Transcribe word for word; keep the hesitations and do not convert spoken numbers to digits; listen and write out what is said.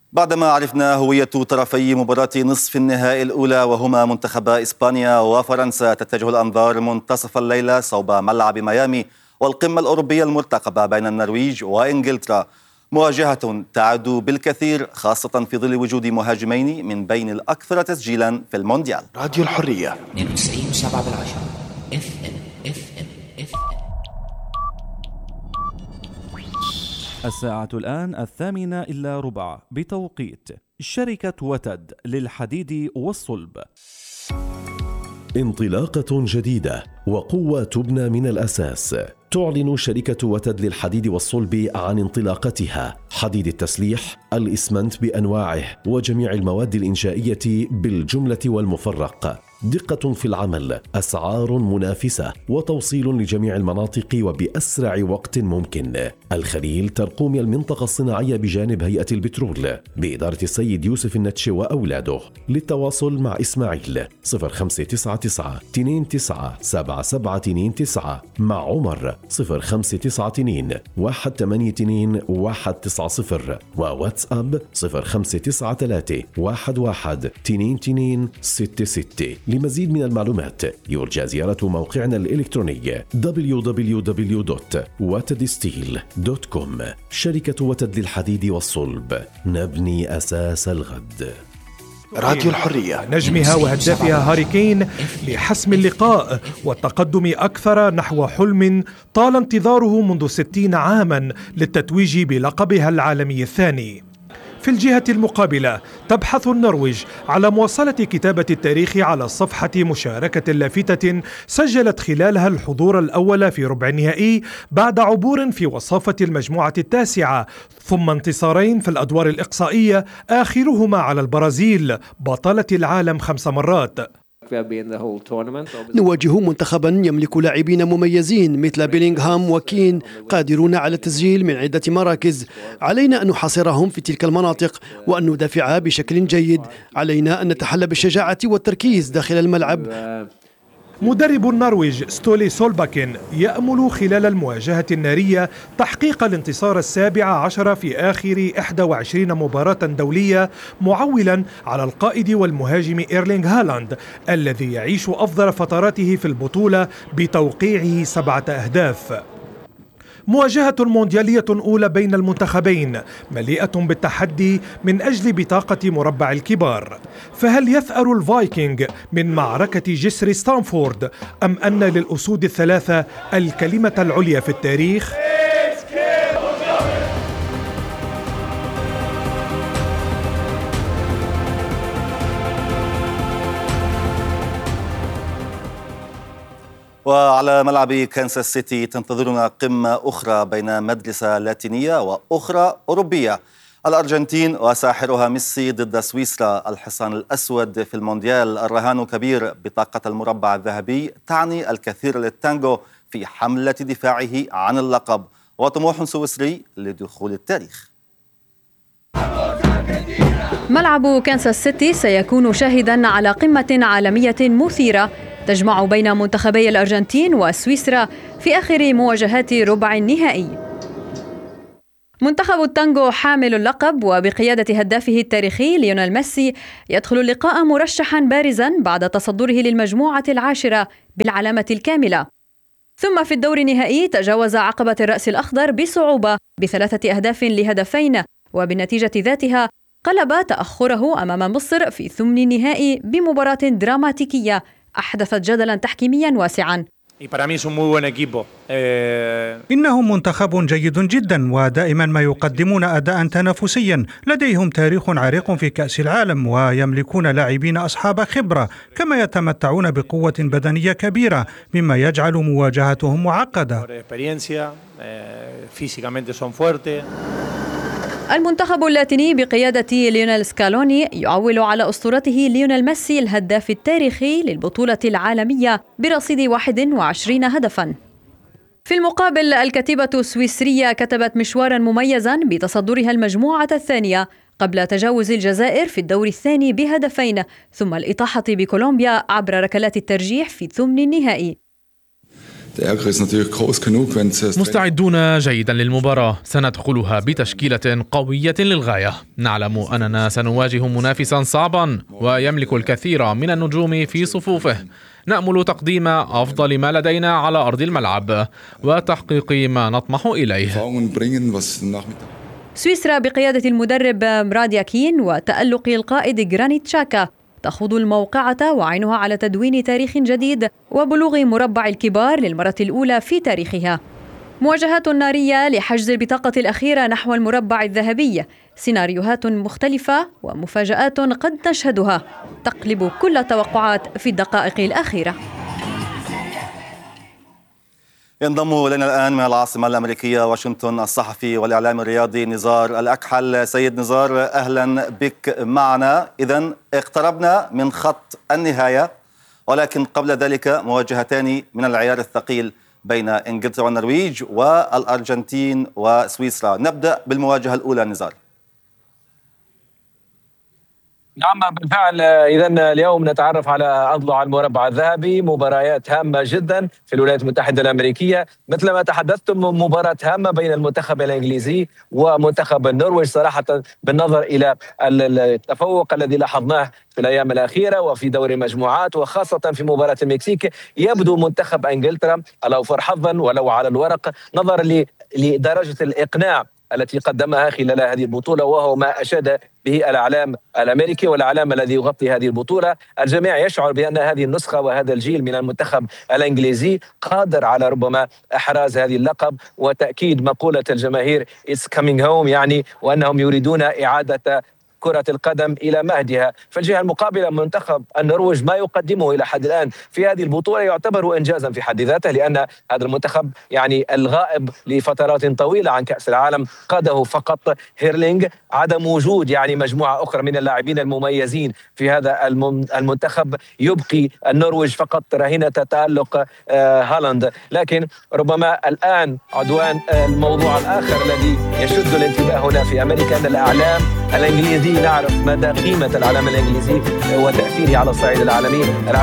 بعدما عرفنا هوية طرفي مباراة نصف النهائي الأولى وهما منتخبا إسبانيا وفرنسا، تتجه الأنظار منتصف الليلة صوب ملعب ميامي والقمة الأوروبية المرتقبة بين النرويج وإنجلترا، مواجهة تعد بالكثير خاصة في ظل وجود مهاجمين من بين الأكثر تسجيلا في المونديال. راديو الحرية اثنين وتسعين وسبعة بالعشرة اف ام اف ام اف ام. الساعة الآن الثامنة إلا ربع بتوقيت شركة وتد للحديد والصلب. انطلاقة جديدة وقوة تبنى من الأساس. تعلن شركة وتد للحديد والصلب عن انطلاقتها حديد التسليح، الإسمنت بأنواعه وجميع المواد الإنشائية بالجملة والمفرق. دقة في العمل، أسعار منافسة، وتوصيل لجميع المناطق وبأسرع وقت ممكن. الخليل ترقوم المنطقة الصناعية بجانب هيئة البترول بإدارة السيد يوسف النتش وأولاده. للتواصل مع إسماعيل صفر خمسة تسعة تسعة اثنين تسعة سبعة سبعة اثنين تسعة، مع عمر صفر خمسة تسعة اثنين واحد ثمانية اثنين واحد تسعة صفر، وواتساب صفر خمسة تسعة ثلاثة واحد واحد اثنين اثنين ستة ستة. لمزيد من المعلومات يرجى زيارة موقعنا الإلكتروني دبليو دبليو دبليو دوت وتد ستيل دوت كوم. شركة وتد للحديد والصلب، نبني أساس الغد. راديو الحرية. نجمها وهدافها هاري كين لحسم اللقاء والتقدم أكثر نحو حلم طال انتظاره منذ ستين عاما للتتويج بلقبها العالمي الثاني. في الجهة المقابلة تبحث النرويج على مواصلة كتابة التاريخ على الصفحة مشاركة لافتة سجلت خلالها الحضور الأول في ربع النهائي بعد عبور في وصافة المجموعة التاسعة، ثم انتصارين في الأدوار الإقصائية آخرهما على البرازيل بطلة العالم خمس مرات. نواجه منتخبا يملك لاعبين مميزين مثل بيلينغهام وكين قادرون على التسجيل من عدة مراكز. علينا أن نحاصرهم في تلك المناطق وأن ندافع بشكل جيد. علينا أن نتحلى بالشجاعة والتركيز داخل الملعب. مدرب النرويج ستولي سولباكين يأمل خلال المواجهة النارية تحقيق الانتصار السابع عشر في آخر إحدى وعشرين مباراة دولية، معولا على القائد والمهاجم إيرلينغ هالاند الذي يعيش أفضل فتراته في البطولة بتوقيعه سبعة أهداف. مواجهة مونديالية أولى بين المنتخبين مليئة بالتحدي من أجل بطاقة مربع الكبار، فهل يثأر الفايكنج من معركة جسر ستانفورد أم أن للأسود الثلاثة الكلمة العليا في التاريخ؟ وعلى ملعب كانساس سيتي تنتظرنا قمة أخرى بين مدرسة لاتينية وأخرى أوروبية. الأرجنتين وساحرها ميسي ضد سويسرا، الحصان الأسود في المونديال. الرهان كبير، بطاقة المربع الذهبي تعني الكثير للتانغو في حملة دفاعه عن اللقب، وطموح سويسري لدخول التاريخ. ملعب كانساس سيتي سيكون شاهدا على قمة عالمية مثيرة تجمع بين منتخبي الأرجنتين وسويسرا في آخر مواجهات ربع النهائي. منتخب التانغو حامل اللقب وبقيادة هدافه التاريخي ليونيل ميسي يدخل اللقاء مرشحا بارزا بعد تصدره للمجموعة العاشرة بالعلامة الكاملة. ثم في الدور النهائي تجاوز عقبة الرأس الأخضر بصعوبة بثلاثة أهداف لهدفين، وبالنتيجة ذاتها قلب تأخره أمام مصر في ثمن النهائي بمباراة دراماتيكية أحدثت جدلا تحكيميا واسعا. إنهم منتخب جيد جدا ودائما ما يقدمون أداء تنافسيا، لديهم تاريخ عريق في كأس العالم ويملكون لاعبين أصحاب خبرة، كما يتمتعون بقوة بدنية كبيرة مما يجعل مواجهتهم معقدة. المنتخب اللاتيني بقيادة ليونيل سكالوني يعول على أسطورته ليونيل ميسي الهداف التاريخي للبطولة العالمية برصيد واحد وعشرين هدفاً. في المقابل الكتيبة السويسرية كتبت مشواراً مميزاً بتصدرها المجموعة الثانية قبل تجاوز الجزائر في الدور الثاني بهدفين، ثم الإطاحة بكولومبيا عبر ركلات الترجيح في ثمن النهائي. مستعدون جيدا للمباراة، سندخلها بتشكيلة قوية للغاية. نعلم أننا سنواجه منافسا صعبا ويملك الكثير من النجوم في صفوفه. نأمل تقديم أفضل ما لدينا على أرض الملعب وتحقيق ما نطمح إليه. سويسرا بقيادة المدرب مراد ياكين وتألق القائد جرانيت شاكا تخوض الموقعة وعينها على تدوين تاريخ جديد وبلوغ مربع الكبار للمرة الأولى في تاريخها. مواجهات نارية لحجز البطاقة الأخيرة نحو المربع الذهبي، سيناريوهات مختلفة ومفاجآت قد نشهدها تقلب كل التوقعات في الدقائق الأخيرة. ينضم إلينا الآن من العاصمة الأمريكية واشنطن الصحفي والإعلامي الرياضي نزار الأكحل. سيد نزار، أهلا بك معنا. إذن اقتربنا من خط النهاية، ولكن قبل ذلك مواجهتان من العيار الثقيل بين إنجلترا والنرويج والأرجنتين وسويسرا. نبدأ بالمواجهة الأولى نزار. نعم بالفعل، إذا اليوم نتعرف على أضلع المربع الذهبي، مباريات هامة جدا في الولايات المتحدة الأمريكية. مثل ما تحدثتم، مباراة هامة بين المنتخب الإنجليزي ومنتخب النرويج صراحة، بالنظر إلى التفوق الذي لاحظناه في الأيام الأخيرة وفي دوري المجموعات وخاصة في مباراة المكسيك. يبدو منتخب إنجلترا الأوفر حظا ولو على الورق، نظرا لدرجة الإقناع التي قدمها خلال هذه البطولة، وهو ما أشاد به الإعلام الأمريكي والإعلام الذي يغطي هذه البطولة. الجميع يشعر بأن هذه النسخة وهذا الجيل من المنتخب الإنجليزي قادر على ربما إحراز هذه اللقب وتأكيد مقولة الجماهير It's coming home، يعني وأنهم يريدون إعادة كرة القدم إلى مهدها. في الجهة المقابلة منتخب النرويج ما يقدمه إلى حد الآن في هذه البطولة يعتبر إنجازا في حد ذاته، لأن هذا المنتخب يعني الغائب لفترات طويلة عن كأس العالم، قاده فقط هيرلينغ. عدم وجود يعني مجموعة أخرى من اللاعبين المميزين في هذا المنتخب يبقي النرويج فقط رهينة تألق هالاند. لكن ربما الآن عدوان الموضوع الآخر الذي يشد الانتباه هنا في أمريكا أن الإعلام الإنجليزي، نعرف مدى قيمة الإعلام الإنجليزي وتأثيره على الصعيد العالمي.